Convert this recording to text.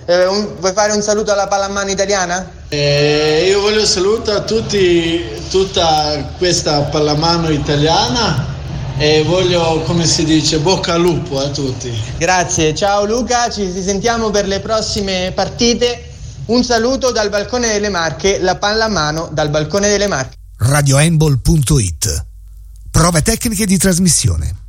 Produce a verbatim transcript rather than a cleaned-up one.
Eh, un, vuoi fare un saluto alla pallamano italiana? Eh, io voglio salutare a tutti, tutta questa pallamano italiana e voglio, come si dice, bocca al lupo a tutti. Grazie, ciao Luca, ci sentiamo per le prossime partite. Un saluto dal balcone delle Marche, la pallamano dal balcone delle Marche. radiohandball punto it. Prove tecniche di trasmissione.